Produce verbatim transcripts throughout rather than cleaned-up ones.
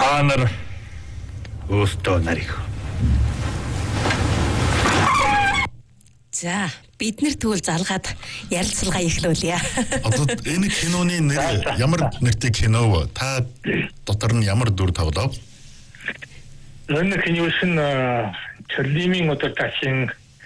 Та нар өөстөө нарыг. За, бид нэр тэгвэл залгаад ярилцлагаа эхлүүлье. Одоо энэ киноны нэр ямар нэртэй кино? Та дотор нь ямар дүр тоглов? Энэ киносын Чарлимийн одоо тачин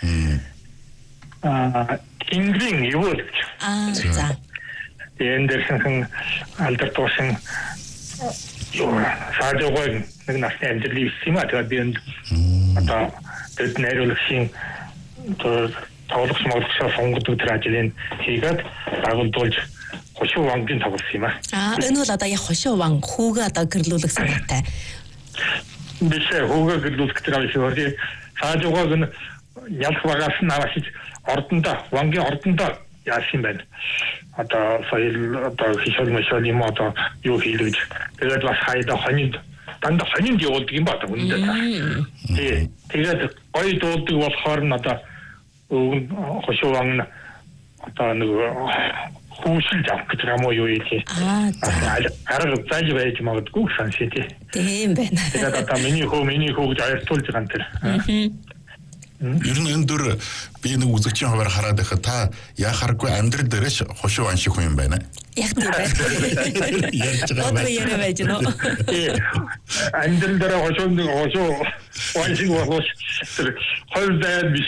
а Тэнгэрийн юу гэж. Аа, за. Энэ дэрсэн алдартай юу саажгүй нэг насны амжилт юм аа тэгээд би энэ одоо тэд найруулагчийн тоглох смогсоо сонгодог тэр ажлын хийгээд дагуулж хошуу вангийн тоглосон юм аа. Аа, энэ бол одоо яг хошуу ван хүүгээ одоо гэрлүүлэх санаатай. Биш хүүгээ гэрлүүлэх тэр авшиг саажгүйг нь ялх багаас нь аваад ордондоо вангийн ордондоо яасан байна. Одоо соёл одоо хишэл мишэл юм одоо юу хийлгэж тэгээд бас хайда хонинд дандаа хонинд явуулдаг юм ба одоо үнэндээ. Тий. Тэгээд гоё дуулдаг болохоор нь одоо хошууван одоо нэг хүүшил авах гэж юм уу юу ийхээ. Аа. Арга зааж байж магадгүй саншээ тий. Тийм байна. Тэгээд одоо миний хөө миний хөө гэж аярлуулж байгаа юм тэр. Аа. Ер нь энэ дөр би нэг үзэгчийн хуваар хараад байхад та яхааргүй амьдрал дээрш хошуу ан шиг хүн юм байна. Яг тийм байна. Ярьж байгаа байна. Одоо яриа байж нөө. Амьдрал дээр хошуу нэг хошуу ан шиг болох тэр хол зайд биш.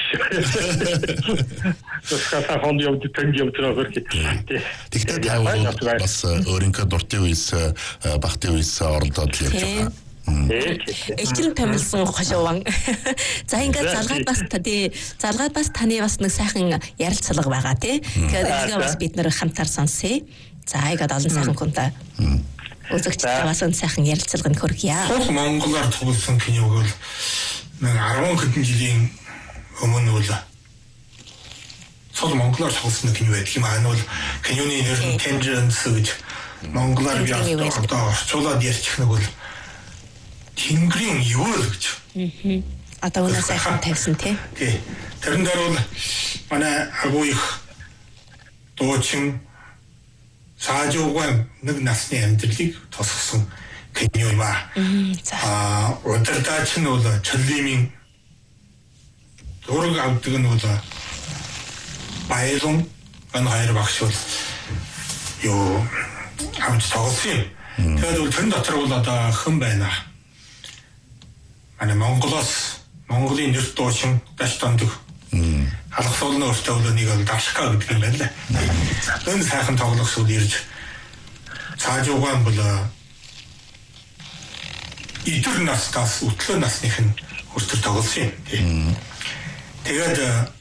Тэсгээс хон явж тэнг явж байгаа хэрэг. Тэгтээ та бас өөрийнхөө дуртай үес багтын үес оролдоод явж байгаа. Элчин тамилсан хошууван. За ингээд залгаад бас тий залгаад бас таны бас нэг сайхан ярилцлага байгаа тий. Тэгэхээр энийг бас бид нэр хамтаар сонсъё. За ингээд олон сайхан хүнтэй. Үзэгчтэй бас энэ сайхан ярилцлаганд хүргье. Монголоор тоглосон киног бол нэг арван хэдэн жилийн өмнө бол цол монголоор тоглосон кино байдаг юм аа. Энэ бол киноны нэр нь Tangents гэж монголоор би одоо орчуулад ярьчих нэг бол Тэнгэрийн юу л гэж. Аа. Одоо өнөө сайхан тавьсан тий. Тий. Тэрэн дээр бол манай агуу их дуучин саажуугай нэг насны амьдралыг тосгосон кино юм аа. Аа, удирдаач нь бол Чарлимийн дураг авдаг нь бол Баялун энэ хоёр багш бол юу хамт тоглосон юм. Тэгээд бол тэн дотор бол одоо хэн байна? Ана Монголоос Монголын нэр дуучин даш тондог. Халахсуулны өртөө бол нэг бол Дашка гэдэг юм байна лээ. Энэ сайхан тоглох зүйл ирж цаажуугаан бол идэр настаас өтлөө насных нь хүртэл тоглосон юм. Тэгээд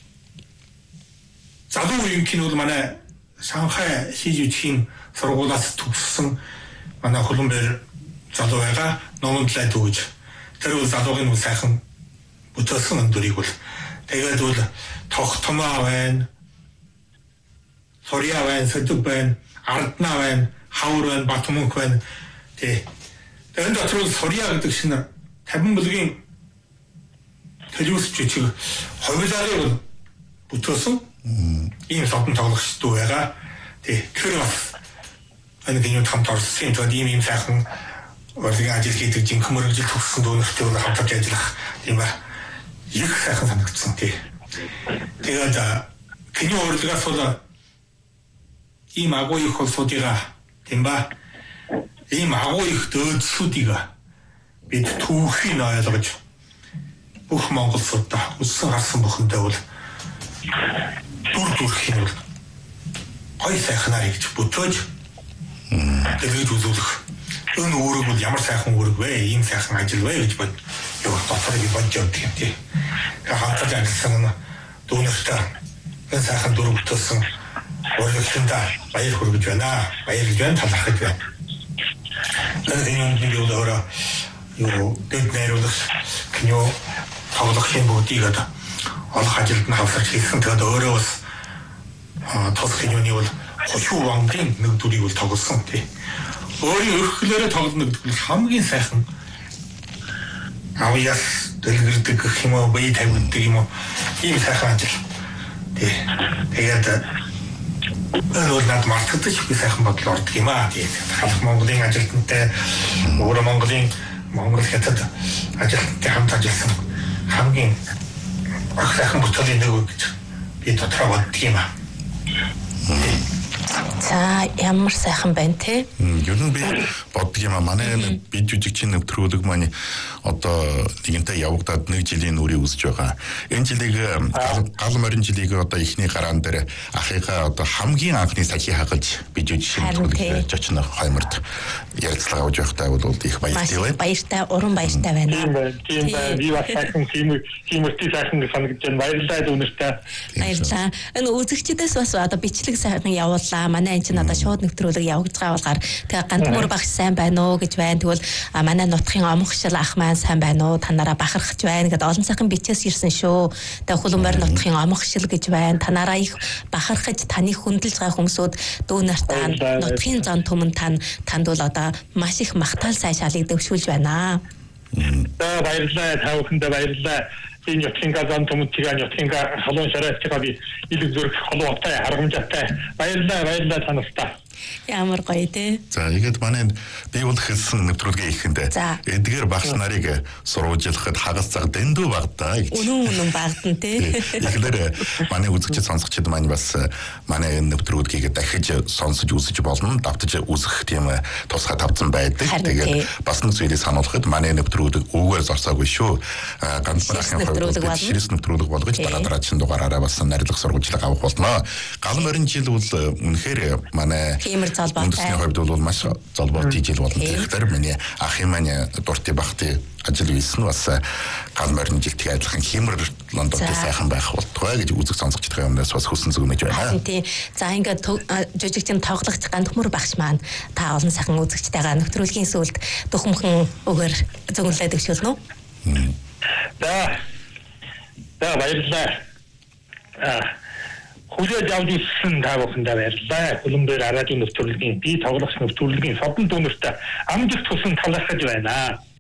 залуу үеийн кинод манай Шанхай Шижүүчийн сургуулиас төгссөн манай Хөлбөмбөр залуу байгаа номондлаа дүүж тэр бол залуугийн үл сайхан бүтээсэн дүрийг бол тэгээд бол тогтмоо байна, Сорья байна, Сэдв байна, Арднаа байна, Хавар байна, Батмунх байна. Тэ. Тэгээд дотор Сорья гэдэг шинэ тавин бүлгийн төлөвлөж чиг ховлаарыг бол бүтээсэн ийм содон тоглогч дүү байгаа. Тэ. Тэр бас энэ кинонд хамт орсон юм. Тэгээд ийм ийм сайхан урлагийн ажил хийдэг жинхэнэ мөрөглөл төгссөн дүүнэртэй бол хамтарч ажиллах юм ба. Их сайхан санагдсан тий. Тэгээд кино урлагаас бол ийм агуу их холсуудыгаа тийм ба ийм агуу их дөөдсүүдийг бид түүхийн ойлгож бүх монголчуудаа өссөн харсан бүхэндээ бол дүр төрх юм бол гой сайхнаар хийж бүтөөж тэгээд үзүүлэх энэ үүрэг бол ямар сайхан үүрэг вэ? Ийм сайхан ажил вэ гэж бод юу доторыг бодж явдаг юм тий. Хамтарч ажилласан дүүнэртэй энэ сайхан дүр бүтээсэн урлагчдаа баяр хүргэж байна. Баярлж байна, талархаж байна. Энэ нэг юу өөрөө юу дэд найруулагч кино тоглохын бүгдийг одоо олох ажилд нь хавсарч хийсэн. Тэгээд өөрөө бас тос киноны бол хошуу вангийн нэг дүрийг бол тоглосон тий. Өөрийн өрхлөөрөө тоглоно гэдэг нь хамгийн сайхан авьяас дэлгэрдэг гэх юм уу, бие тавьдаг юм уу, ийм сайхан ажил. Тий. Тэгээд энэ бол над мартагдаж би сайхан бодол ордог юм аа. Тэгээд халах Монголын ажилтнтай, өөр Монголын Монгол хятад ажилтнтай хамт ажилласан хамгийн их сайхан бүтэлийн нэг гэж би дотроо боддөг юм аа. За ямар сайхан байна те. Ер нь би боддог юм аа. Манай бид жүжигчийн нэвтрүүлэг маань одоо нэгэнтээ явагдаад нэг жилийн үрийг үсэж байгаа. Энэ жилийг гал морин жилийг одоо ихний гараан дээр ахыгаа одоо хамгийн анхны сахи хагалж бид жүжигчийн нэвтрүүлэг очно хаймарт ярилцлага авч байхдаа бол их баяртай байна. Баяртай, уран баяртай байна. Тийм байна. Тийм байна. Би бас сайхан тийм тиймэрхүү сайхан санагдаж байна. Баярлалаа дүнэртэй. Баярлалаа. Энэ үзэгчдээс бас одоо бичлэг сайхан явууллаа. Манай энэ чинь одоо шууд нэвтрүүлэг явагдаж байгаа болохоор тэгээ Гандмөр багш сайн байна уу гэж байна. Тэгвэл манай нутгийн омгшил ах маань сайн байна уу? Танараа бахархаж байна гэдэг олон сайхан бичээс ирсэн шүү. Тэгээ Хулмбар нутгийн омгшил гэж байна. Танараа их бахархаж таныг хүндэлж байгаа хүмүүсүүд дүүнартаа нутгийн зон түмэн тань танд бол одоо маш их магтаал сайшаалыг дэвшүүлж байна. За баярлалаа та бүхэндээ баярлалаа. Энэ нутгийн зон түмэн чигээр нутгийн халуун шараач би илэг зүрх холбоотой харгамжаатай баярлалаа баярлалаа танастаа. Ямар гоё те. За ихэд манай би бол хэлсэн нэвтрүүлгээ ихэндээ эдгээр багш нарыг сурвалжлахад хагас цаг дэндүү багтаа гэж. Үнэн үнэн багтан те. Тэгэхээр манай үзэгчид сонсогчид маань бас манай энэ нэвтрүүлгийг дахиж сонсож үзэж болно. Давтаж үзэх тийм тусгай тавцсан байдаг. Тэгээд бас нэг зүйлийг сануулхад манай нэвтрүүлэг өвгөө зорсоогүй шүү. Ганц барахын хувьд ширээс нэвтрүүлэг болгож дараа дараагийн дугаараараа бас нарийнх сурвалжлага авах болно. Гал морин жил бол үнэхээр манай Тиймэр залбаатай. Үндэсний хувьд бол маш залбаатай жил болно. Тэгэхээр миний ахын маань дуртай бахты ажил хийсэн бас гал морин жилтгий адилхан хэмэр лондонтой сайхан байх болтугай гэж үзэг сонсогчдын өмнөөс бас хүссэн зүгмэж байна. Тийм. За ингээд жүжигчийн тоглогч Гандмөр багш маань та олон сайхан үзэгчтэйгээ нэвтрүүлгийн сүлд дөхмөн өгөр зөвлөлөө дэвшүүлнэ үү? За. За баярлалаа. Аа Хүлээж авч ирсэн та бүхэндээ баярлалаа. Хулмбар радио нэвтрүүлгийн би тоглох нэвтрүүлгийн содон дүүнэртэй амжилт хүсэн талархаж байна.